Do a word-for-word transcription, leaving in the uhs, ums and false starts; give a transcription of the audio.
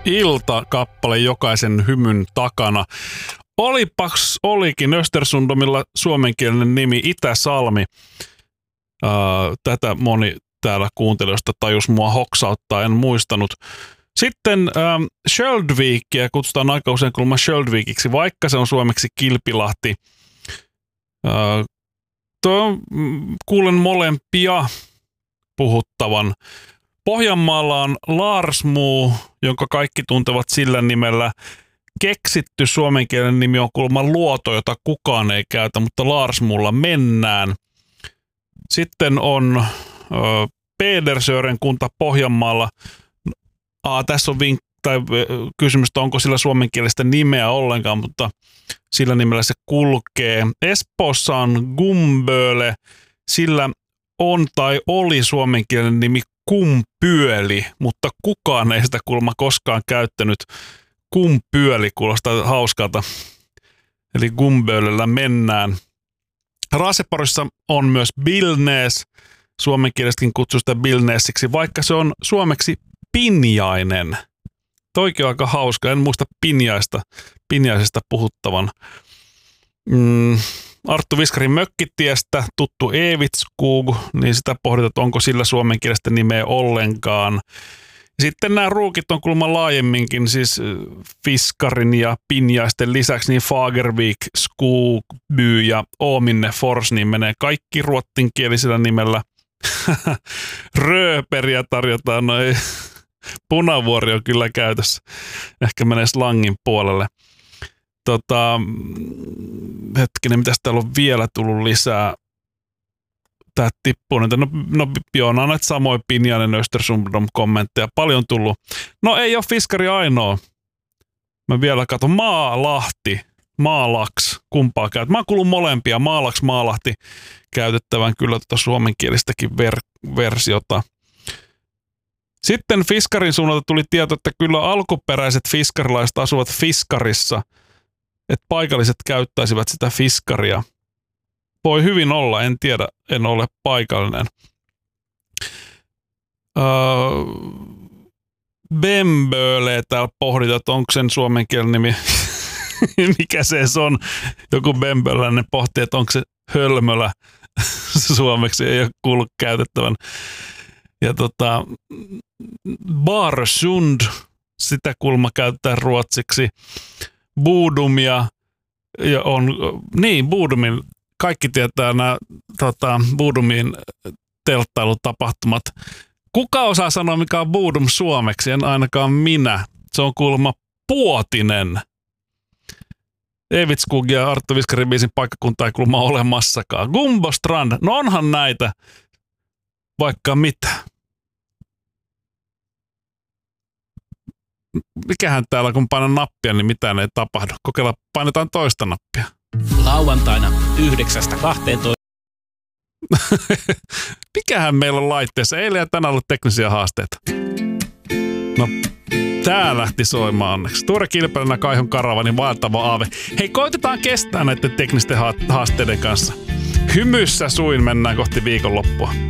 Ilta-kappale jokaisen hymyn takana. Olipax olikin Östersundomilla suomenkielinen nimi Itä-Salmi. Ää, tätä moni täällä kuuntelijoista tajus mua hoksauttaa, en muistanut. Sitten ähm, Sköldvikia kutsutaan aika usein kulma Sköldvikiksi, vaikka se on suomeksi Kilpilahti. Äh, tuo, kuulen molempia puhuttavan. Pohjanmaalla on Larsmo, jonka kaikki tuntevat sillä nimellä. Keksitty suomenkielinen nimi on kulma Luoto, jota kukaan ei käytä, mutta Larsmolla mennään. Sitten on äh, Pedersören kunta Pohjanmaalla. Aa, tässä on vink- tai kysymys, onko sillä suomenkielistä nimeä ollenkaan, mutta sillä nimellä se kulkee. Espoossa on Gumböle, sillä on tai oli suomenkielinen nimi Kumpyöli, mutta kukaan ei sitä kuulemma koskaan käyttänyt. Kumpyöli kuulostaa hauskalta. Eli Gumbölellä mennään. Raaseporissa on myös Billnäs. Suomenkielisetkin kutsuu sitä Billnäsiksi, vaikka se on suomeksi Pinjainen. Toikin on aika hauska. En muista Pinjaista, Pinjaisesta puhuttavan. Mm, Arttu Viskarin Mökkitiestä tuttu Evitskog, niin sitä pohditaan, että onko sillä suomenkielistä nimeä ollenkaan. Sitten nämä ruukit on kuulemma laajemminkin, siis Fiskarin ja Pinjaisten lisäksi, niin Fagervik, Skogby ja Åminne Fors, niin menee kaikki ruottinkielisellä nimellä. Rööperiä tarjotaan, no ei. Punavuori on kyllä käytössä. Ehkä menee slangin puolelle. Tota, hetkinen, mitäs täällä on vielä tullut lisää? Tää tippuu nyt. No, no joo, no näitä samoin Pinjainen Östersundom kommentteja. Paljon tullut. No ei ole Fiskari ainoa. Mä vielä katson. Maalahti. Maalaks. Kumpaa käyt? Mä oon kuullut molempia. Maalaks, Maalahti käytettävän kyllä tuota suomenkielistäkin ver- versiota. Sitten Fiskarin suunnalta tuli tieto, että kyllä alkuperäiset fiskarilaiset asuvat Fiskarissa, että paikalliset käyttäisivät sitä Fiskaria. Voi hyvin olla, en tiedä, en ole paikallinen. Öö, Bemböle täällä pohditaan, että onko sen suomenkielinen nimi, mikä se on. Joku bemböläinen pohtii, että onko se hölmölä suomeksi, ei ole kuullut käytettävän. Ja tota, Barsund, sitä kulma käyttää ruotsiksi. Budumia, ja on, niin Budumin, kaikki tietää nämä tota, Budumin telttailutapahtumat. Kuka osaa sanoa, mikä on Budum suomeksi? En ainakaan minä. Se on kuulemma Puotinen. Evitskog ja Arttu Viskarin biisin paikkakunta ei kuulemma olemassakaan. Gumbostrand, no onhan näitä vaikka mitä. Mikähän täällä, kun painan nappia, niin mitään ei tapahdu. Kokeilla, painetaan toista nappia. Lauantaina yhdeksästä kahteentoista. Mikähän meillä on laitteessa? Eilen ja tänään ollut teknisiä haasteita. No, tää lähti soimaan onneksi. Tuore Kilpelinä Kaihon karavanin vaeltava aave. Hei, koitetaan kestää näiden teknisten haasteiden kanssa. Hymyssä suin mennään kohti viikonloppua.